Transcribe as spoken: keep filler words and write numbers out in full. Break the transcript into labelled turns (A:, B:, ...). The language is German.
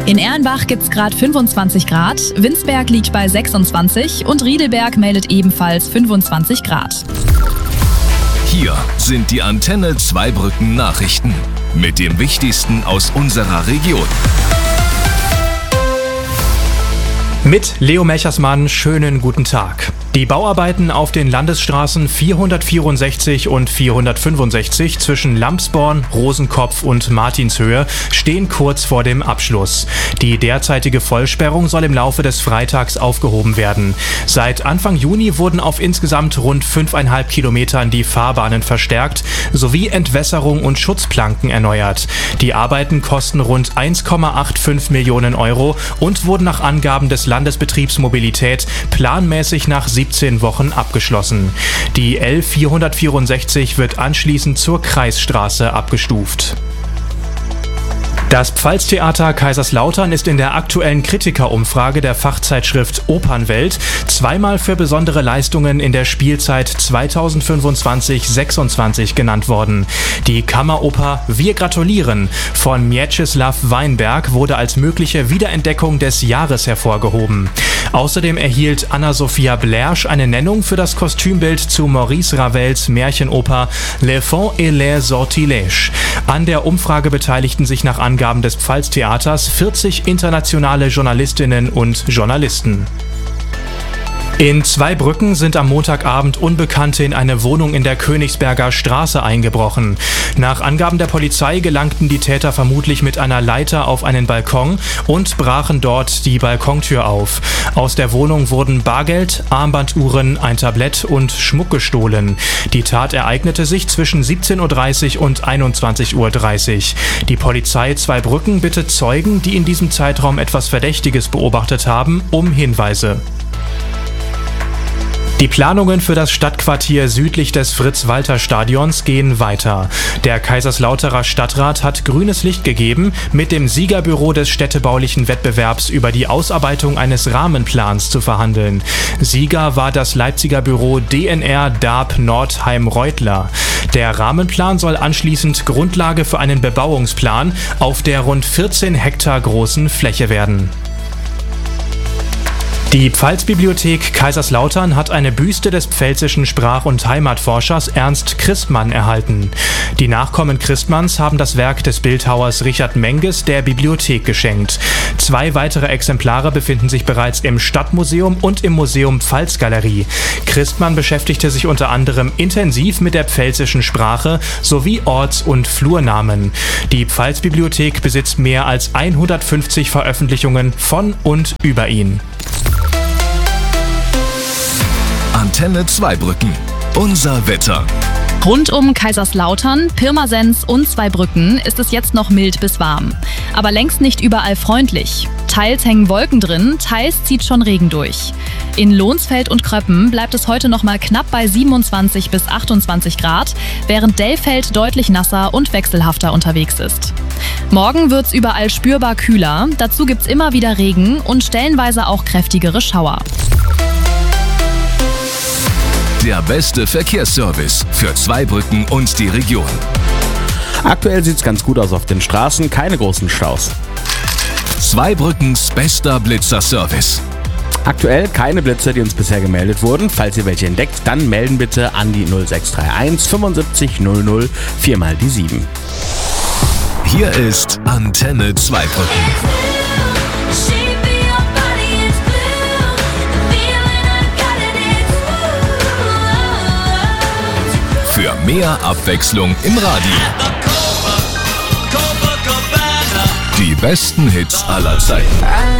A: In Erlenbach gibt's gerade fünfundzwanzig Grad, Winsberg liegt bei sechsundzwanzig und Riedelberg meldet ebenfalls fünfundzwanzig Grad.
B: Hier sind die Antenne Zweibrücken Nachrichten mit dem Wichtigsten aus unserer Region.
C: Mit Leo Melchersmann, schönen guten Tag. Die Bauarbeiten auf den Landesstraßen vierhundertvierundsechzig und vierhundertfünfundsechzig zwischen Lampsborn, Rosenkopf und Martinshöhe stehen kurz vor dem Abschluss. Die derzeitige Vollsperrung soll im Laufe des Freitags aufgehoben werden. Seit Anfang Juni wurden auf insgesamt rund fünfeinhalb Kilometern die Fahrbahnen verstärkt sowie Entwässerung und Schutzplanken erneuert. Die Arbeiten kosten rund eins Komma fünfundachtzig Millionen Euro und wurden nach Angaben des Landesbetriebs Mobilität planmäßig nach siebzehn Wochen abgeschlossen. Die L vierhundertvierundsechzig wird anschließend zur Kreisstraße abgestuft. Das Pfalztheater Kaiserslautern ist in der aktuellen Kritikerumfrage der Fachzeitschrift Opernwelt zweimal für besondere Leistungen in der Spielzeit zweitausendfünfundzwanzig sechsundzwanzig genannt worden. Die Kammeroper Wir gratulieren von Mieczysław Weinberg wurde als mögliche Wiederentdeckung des Jahres hervorgehoben. Außerdem erhielt Anna-Sophia Blersch eine Nennung für das Kostümbild zu Maurice Ravels Märchenoper Les Fons et les Sortilèges. An der Umfrage beteiligten sich nach Angaben des Pfalztheaters vierzig internationale Journalistinnen und Journalisten. In Zweibrücken sind am Montagabend Unbekannte in eine Wohnung in der Königsberger Straße eingebrochen. Nach Angaben der Polizei gelangten die Täter vermutlich mit einer Leiter auf einen Balkon und brachen dort die Balkontür auf. Aus der Wohnung wurden Bargeld, Armbanduhren, ein Tablett und Schmuck gestohlen. Die Tat ereignete sich zwischen siebzehn Uhr dreißig und einundzwanzig Uhr dreißig. Die Polizei Zweibrücken bittet Zeugen, die in diesem Zeitraum etwas Verdächtiges beobachtet haben, um Hinweise. Die Planungen für das Stadtquartier südlich des Fritz-Walter-Stadions gehen weiter. Der Kaiserslauterer Stadtrat hat grünes Licht gegeben, mit dem Siegerbüro des städtebaulichen Wettbewerbs über die Ausarbeitung eines Rahmenplans zu verhandeln. Sieger war das Leipziger Büro D N R Darb Nordheim Reutler. Der Rahmenplan soll anschließend Grundlage für einen Bebauungsplan auf der rund vierzehn Hektar großen Fläche werden. Die Pfalzbibliothek Kaiserslautern hat eine Büste des pfälzischen Sprach- und Heimatforschers Ernst Christmann erhalten. Die Nachkommen Christmanns haben das Werk des Bildhauers Richard Menges der Bibliothek geschenkt. Zwei weitere Exemplare befinden sich bereits im Stadtmuseum und im Museum Pfalzgalerie. Christmann beschäftigte sich unter anderem intensiv mit der pfälzischen Sprache sowie Orts- und Flurnamen. Die Pfalzbibliothek besitzt mehr als hundertfünfzig Veröffentlichungen von und über ihn.
B: Antenne Zweibrücken. Unser Wetter.
A: Rund um Kaiserslautern, Pirmasens und Zweibrücken ist es jetzt noch mild bis warm. Aber längst nicht überall freundlich. Teils hängen Wolken drin, teils zieht schon Regen durch. In Lohnsfeld und Kröppen bleibt es heute noch mal knapp bei siebenundzwanzig bis achtundzwanzig Grad, während Dellfeld deutlich nasser und wechselhafter unterwegs ist. Morgen wird's überall spürbar kühler, dazu gibt's immer wieder Regen und stellenweise auch kräftigere Schauer.
B: Der beste Verkehrsservice für Zweibrücken und die Region.
D: Aktuell sieht's ganz gut aus auf den Straßen, keine großen Staus.
B: Zweibrückens bester Blitzerservice.
D: Aktuell keine Blitze, die uns bisher gemeldet wurden. Falls ihr welche entdeckt, dann melden bitte an die null sechs drei eins fünfundsiebzig null null vier mal die sieben.
B: Hier ist Antenne Zweibrücken. Für mehr Abwechslung im Radio. Die besten Hits aller Zeiten.